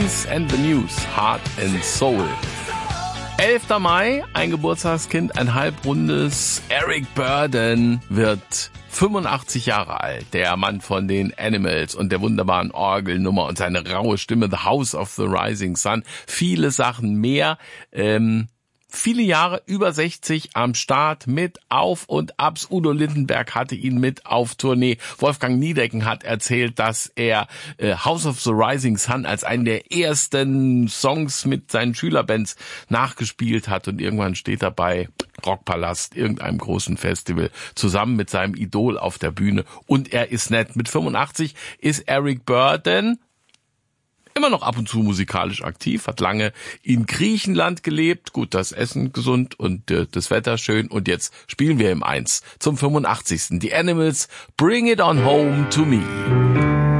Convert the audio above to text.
Kings and the News, Heart and Soul. 11. Mai, ein Geburtstagskind, ein halbrundes. Eric Burdon wird 85 Jahre alt, der Mann von den Animals und der wunderbaren Orgelnummer und seine raue Stimme, The House of the Rising Sun, viele Sachen mehr. Viele Jahre, über 60 am Start mit Auf und Abs. Udo Lindenberg hatte ihn mit auf Tournee. Wolfgang Niedecken hat erzählt, dass er House of the Rising Sun als einen der ersten Songs mit seinen Schülerbands nachgespielt hat und irgendwann steht er bei Rockpalast, irgendeinem großen Festival, zusammen mit seinem Idol auf der Bühne und er ist nett. Mit 85 ist Eric Burdon immer noch ab und zu musikalisch aktiv, hat lange in Griechenland gelebt. Gut, das Essen gesund und das Wetter schön. Und jetzt spielen wir im 1 zum 85. Die Animals, Bring It On Home to Me.